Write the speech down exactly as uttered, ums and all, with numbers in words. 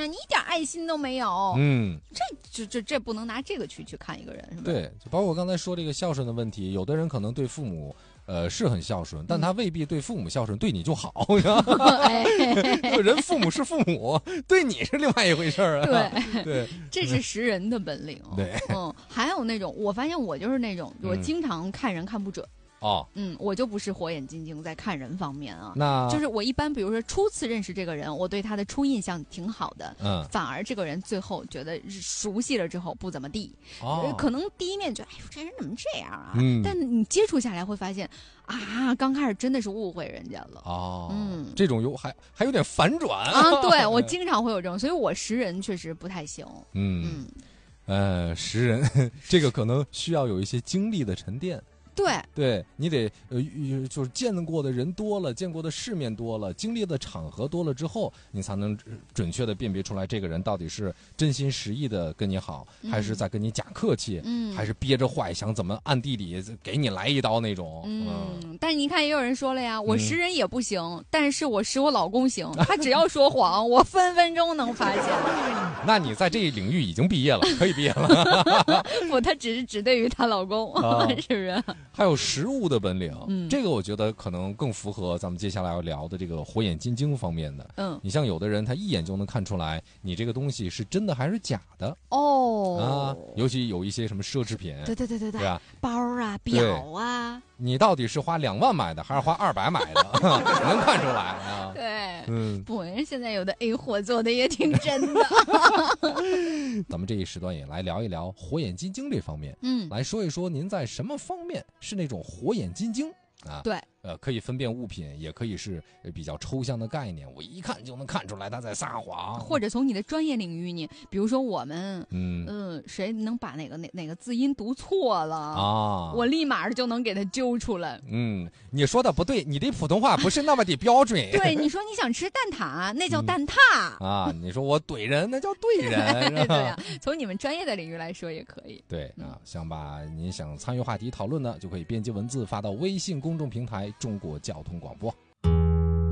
你一点爱心都没有。 嗯， 这这这这不能拿这个去去看一个人，是吧？ 对，就包括我刚才说这个孝顺的问题，有的人可能对父母。呃，是很孝顺，但他未必对父母孝顺，对你就好。 哎、 人父母是父母，对你是另外一回事儿啊。 对对， 这是识人的本领。 对， 嗯，还有那种，我发现我就是那种，我经常看人看不准。 哦， 嗯，我就不是火眼金睛在看人方面啊。 那就是我一般，比如说初次认识这个人，我对他的初印象挺好的， 嗯， 反而这个人最后觉得熟悉了之后不怎么地。 哦， 可能第一面觉得，哎呦，这人怎么这样啊？ 嗯， 但你接触下来会发现，啊，刚开始真的是误会人家了。 哦， 嗯， 这种有还还有点反转啊。对，我经常会有这种，所以我识人确实不太行。 嗯嗯，呃，识人这个可能需要有一些经历的沉淀。 对， 对你得呃，就是见过的人多了，见过的世面多了，经历的场合多了之后，你才能准确的辨别出来这个人到底是真心实意的跟你好，嗯、还是在跟你假客气，嗯，还是憋着坏想怎么暗地里给你来一刀那种。 嗯，嗯但是你看，也有人说了呀，我识人也不行，嗯、但是我识我老公行，他只要说谎，我分分钟能发现。 那你在这一领域已经毕业了，可以毕业了。 不，他只是只对于她老公，啊、是不是？ 还有识物的本领， 嗯， 这个我觉得可能更符合咱们接下来要聊的这个火眼金睛方面的。 嗯， 你像有的人他一眼就能看出来你这个东西是真的还是假的。 哦， 啊，尤其有一些什么奢侈品， 对对对对对， 对啊， 包啊、表啊， 你到底是花两万买的还是花二百买的，能看出来啊。 对， 嗯， 不，人现在有的 A 货做的也挺真的。 咱们这一时段也来聊一聊火眼金睛这方面， 嗯， 来说一说您在什么方面是那种火眼金睛啊？ 对， 呃，可以分辨物品，也可以是比较抽象的概念，我一看就能看出来他在撒谎。 或者从你的专业领域，你比如说我们， 嗯嗯、呃，谁能把哪个哪哪个字音读错了啊， 我立马就能给他揪出来。 嗯，你说的不对，你的普通话不是那么的标准。 对，你说你想吃蛋挞，那叫蛋挞、 嗯、啊，你说我怼人，那叫怼人。 对呀、啊，从你们专业的领域来说也可以。 对啊，想把您想参与话题讨论呢，就可以编辑文字发到微信公众平台中国交通广播。